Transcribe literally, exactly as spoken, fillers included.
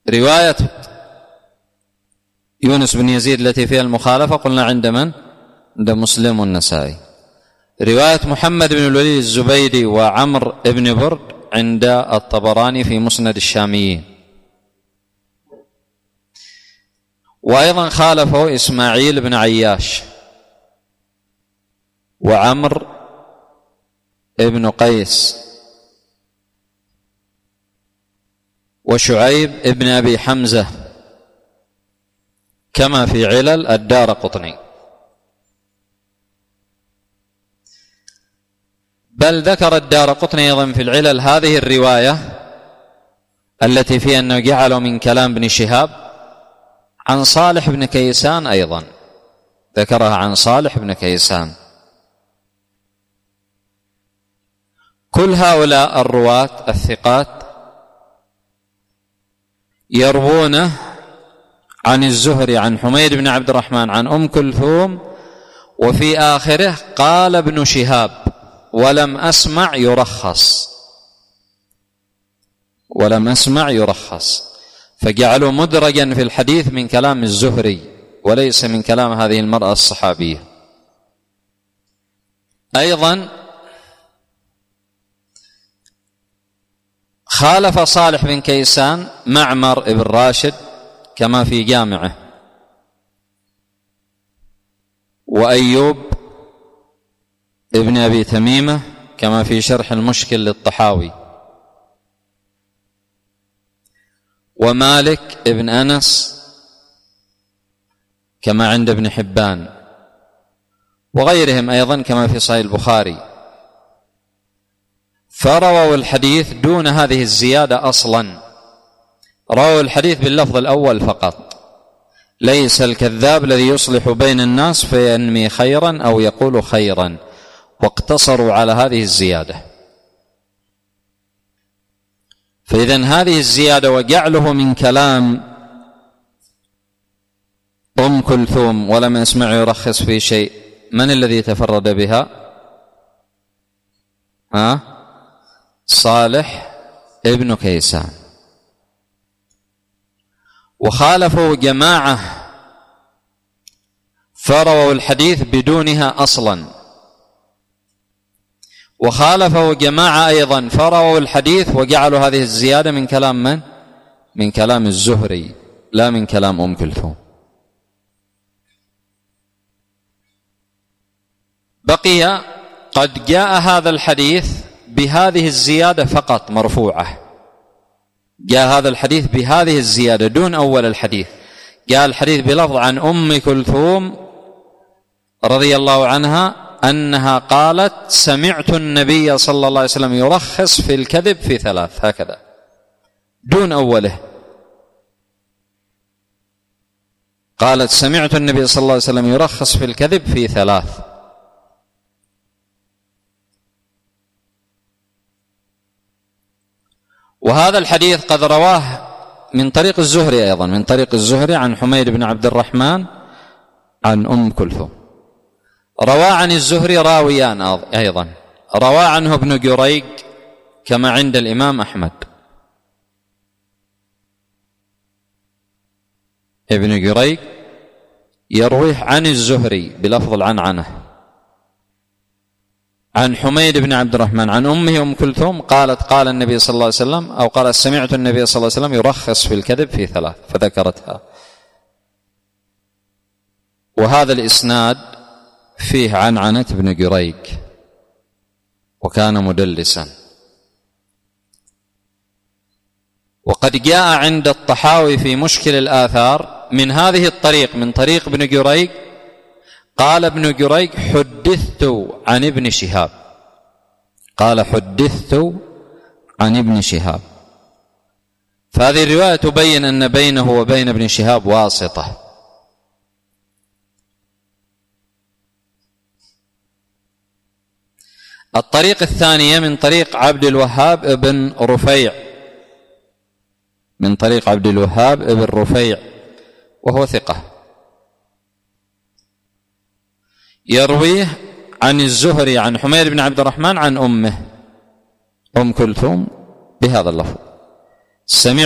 رواية يونس بن يزيد التي فيها المخالفة قلنا عند من؟ عند مسلم والنسائي. رواية محمد بن الوليد الزبيدي وعمر بن برد عند الطبراني في مسند الشاميين. وأيضا خالفه إسماعيل بن عياش وعمر بن قيس وشعيب بن أبي حمزة كما في علل الدارقطني. بل ذكر الدارقطني أيضا في العلل هذه الرواية التي فيها أنه جعله من كلام ابن شهاب عن صالح بن كيسان، أيضا ذكرها عن صالح بن كيسان. كل هؤلاء الرواة الثقات يروونه عن الزهري عن حميد بن عبد الرحمن عن أم كلثوم، وفي آخره قال ابن شهاب ولم أسمع يرخص ولم أسمع يرخص، فجعلوا مدرجا في الحديث من كلام الزهري وليس من كلام هذه المرأة الصحابية. أيضا خالف صالح بن كيسان معمر بن راشد كما في جامعه، وأيوب ابن أبي تميمة كما في شرح المشكل للطحاوي، ومالك ابن أنس كما عند ابن حبان، وغيرهم أيضا كما في صحيح البخاري. فرووا الحديث دون هذه الزيادة أصلا، رووا الحديث باللفظ الأول فقط، ليس الكذاب الذي يصلح بين الناس فينمي خيرا أو يقول خيرا، واقتصروا على هذه الزيادة. فإذن هذه الزيادة وجعله من كلام أم كلثوم ولم يسمع يرخص في شيء، من الذي تفرد بها؟ ها؟ صالح ابن كيسان. وخالفوا جماعة فرووا الحديث بدونها أصلا، وخالفوا جماعة أيضا فرووا الحديث وجعلوا هذه الزيادة من كلام من؟ من كلام الزهري لا من كلام أم كلثوم. بقي قد جاء هذا الحديث بهذه الزيادة فقط مرفوعة، جاء هذا الحديث بهذه الزيادة دون أول الحديث، جاء الحديث بلفظ عن أم كلثوم رضي الله عنها أنها قالت سمعت النبي صلى الله عليه وسلم يرخص في الكذب في ثلاث، هكذا دون أوله، قالت سمعت النبي صلى الله عليه وسلم يرخص في الكذب في ثلاث. وهذا الحديث قد رواه من طريق الزهري أيضا، من طريق الزهري عن حميد بن عبد الرحمن عن أم كلثوم. روى عن الزهري راويان أيضا، روى عنه ابن جريج كما عند الإمام أحمد، ابن جريج يرويه عن الزهري بلفظ العنعنة عن حميد بن عبد الرحمن عن أمه أم كلثوم قالت قال النبي صلى الله عليه وسلم، أو قالت سمعت النبي صلى الله عليه وسلم يرخص في الكذب في ثلاث، فذكرتها. وهذا الإسناد فيه عنعنة ابن جريج وكان مدلسا. وقد جاء عند الطحاوي في مشكل الآثار من هذه الطريق، من طريق ابن جريج، قال ابن جريج حدثت عن ابن شهاب، قال حدثت عن ابن شهاب. فهذه الرواية تبين أن بينه وبين ابن شهاب واسطة. الطريق الثانية من طريق عبد الوهاب ابن رفيع، من طريق عبد الوهاب ابن رفيع وهو ثقة، يرويه عن الزهري عن حميد بن عبد الرحمن عن أمه أم كلثوم بهذا اللفظ، سمع